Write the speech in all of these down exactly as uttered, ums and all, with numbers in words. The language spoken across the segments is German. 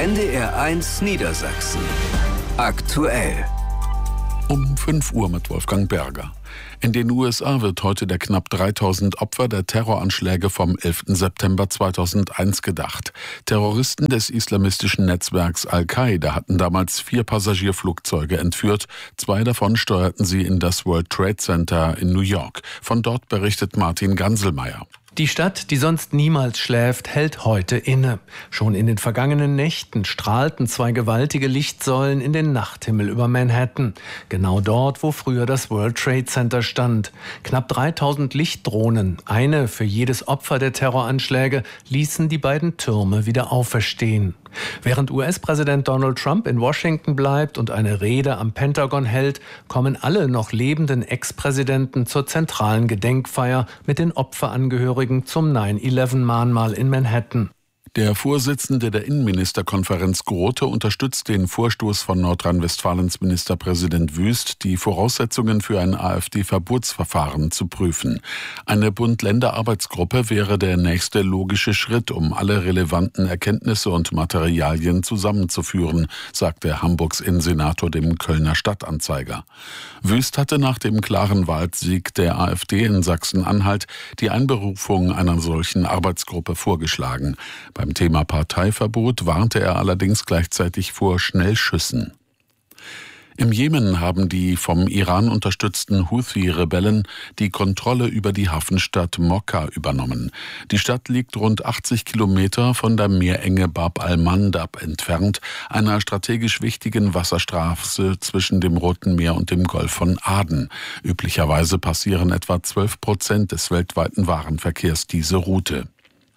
N D R eins Niedersachsen. Aktuell. Um fünf Uhr mit Wolfgang Berger. In den U S A wird heute der knapp dreitausend Opfer der Terroranschläge vom elften September zweitausendeins gedacht. Terroristen des islamistischen Netzwerks Al-Qaida hatten damals vier Passagierflugzeuge entführt. Zwei davon steuerten sie in das World Trade Center in New York. Von dort berichtet Martin Ganselmeier. Die Stadt, die sonst niemals schläft, hält heute inne. Schon in den vergangenen Nächten strahlten zwei gewaltige Lichtsäulen in den Nachthimmel über Manhattan. Genau dort, wo früher das World Trade Center stand. Knapp dreitausend Lichtdrohnen, eine für jedes Opfer der Terroranschläge, ließen die beiden Türme wieder auferstehen. Während U S-Präsident Donald Trump in Washington bleibt und eine Rede am Pentagon hält, kommen alle noch lebenden Ex-Präsidenten zur zentralen Gedenkfeier mit den Opferangehörigen zum nine eleven Mahnmal in Manhattan. Der Vorsitzende der Innenministerkonferenz Grote unterstützt den Vorstoß von Nordrhein-Westfalens Ministerpräsident Wüst, die Voraussetzungen für ein AfD-Verbotsverfahren zu prüfen. Eine Bund-Länder-Arbeitsgruppe wäre der nächste logische Schritt, um alle relevanten Erkenntnisse und Materialien zusammenzuführen, sagte Hamburgs Innensenator dem Kölner Stadtanzeiger. Wüst hatte nach dem klaren Wahlsieg der AfD in Sachsen-Anhalt die Einberufung einer solchen Arbeitsgruppe vorgeschlagen. Beim Thema Parteiverbot warnte er allerdings gleichzeitig vor Schnellschüssen. Im Jemen haben die vom Iran unterstützten Houthi-Rebellen die Kontrolle über die Hafenstadt Mokka übernommen. Die Stadt liegt rund achtzig Kilometer von der Meerenge Bab al-Mandab entfernt, einer strategisch wichtigen Wasserstraße zwischen dem Roten Meer und dem Golf von Aden. Üblicherweise passieren etwa zwölf Prozent des weltweiten Warenverkehrs diese Route.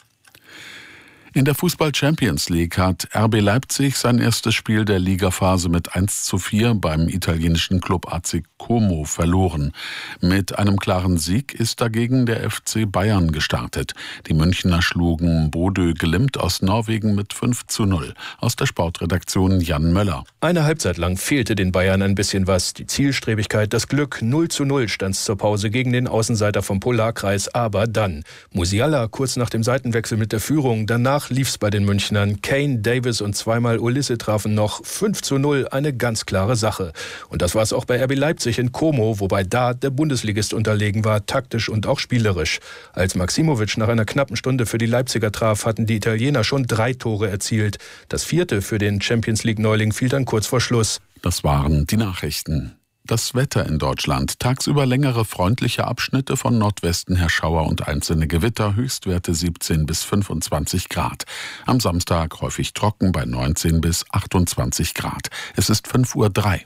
In der Fußball-Champions League hat R B Leipzig sein erstes Spiel der Ligaphase mit eins zu vier beim italienischen Club A C Como verloren. Mit einem klaren Sieg ist dagegen der F C Bayern gestartet. Die Münchner schlugen Bodø Glimt aus Norwegen mit fünf zu null. Aus der Sportredaktion Jan Möller. Eine Halbzeit lang fehlte den Bayern ein bisschen was. Die Zielstrebigkeit, das Glück. null zu null stand es zur Pause gegen den Außenseiter vom Polarkreis. Aber dann Musiala kurz nach dem Seitenwechsel mit der Führung. Danach lief's bei den Münchnern. Kane, Davis und zweimal Ulisse trafen noch. fünf zu null, eine ganz klare Sache. Und das war es auch bei R B Leipzig in Como, wobei da der Bundesligist unterlegen war, taktisch und auch spielerisch. Als Maximovic nach einer knappen Stunde für die Leipziger traf, hatten die Italiener schon drei Tore erzielt. Das vierte für den Champions-League-Neuling fiel dann kurz vor Schluss. Das waren die Nachrichten. Das Wetter in Deutschland. Tagsüber längere freundliche Abschnitte von Nordwesten her Schauer und einzelne Gewitter, Höchstwerte siebzehn bis fünfundzwanzig Grad. Am Samstag häufig trocken bei neunzehn bis achtundzwanzig Grad. Es ist fünf Uhr drei.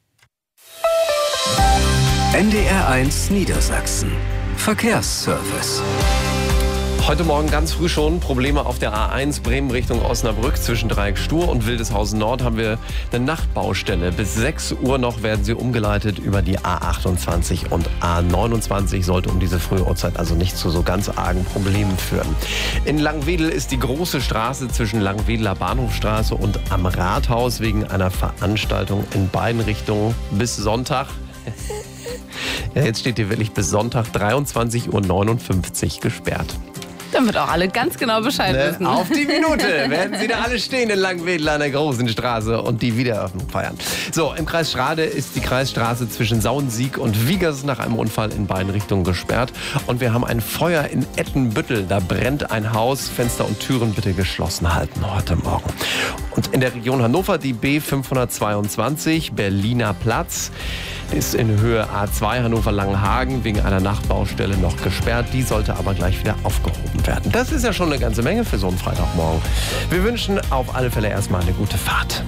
N D R eins Niedersachsen. Verkehrsservice. Heute Morgen ganz früh schon Probleme auf der A eins Bremen Richtung Osnabrück. Zwischen Dreieck Stur und Wildeshausen Nord haben wir eine Nachtbaustelle. Bis sechs Uhr noch werden sie umgeleitet über die A achtundzwanzig und A neunundzwanzig. Sollte um diese frühe Uhrzeit also nicht zu so ganz argen Problemen führen. In Langwedel ist die große Straße zwischen Langwedeler Bahnhofstraße und am Rathaus wegen einer Veranstaltung in beiden Richtungen bis Sonntag. Ja, jetzt steht hier wirklich bis Sonntag dreiundzwanzig Uhr neunundfünfzig gesperrt. Damit auch alle ganz genau Bescheid Ne? wissen. Auf die Minute werden Sie da alle stehen in Langwedel an der großen Straße und die Wiedereröffnung feiern. So, im Kreis Schrade ist die Kreisstraße zwischen Sauensiek und Wiegers nach einem Unfall in beiden Richtungen gesperrt. Und wir haben ein Feuer in Ettenbüttel. Da brennt ein Haus. Fenster und Türen bitte geschlossen halten heute Morgen. Und in der Region Hannover die B fünfhundertzweiundzwanzig, Berliner Platz. Ist in Höhe A zwei Hannover-Langenhagen wegen einer Nachtbaustelle noch gesperrt. Die sollte aber gleich wieder aufgehoben werden. Das ist ja schon eine ganze Menge für so einen Freitagmorgen. Wir wünschen auf alle Fälle erstmal eine gute Fahrt.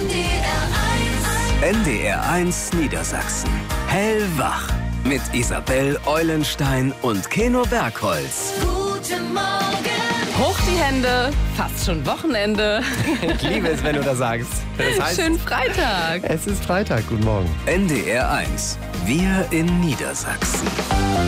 N D R eins Niedersachsen. Hellwach. Mit Isabel Eulenstein und Keno Bergholz. Guten Morgen. Hoch die Hände, fast schon Wochenende. Ich liebe es, wenn du das sagst. Das heißt, Schönen Freitag. es ist Freitag. Guten Morgen. N D R eins. Wir in Niedersachsen.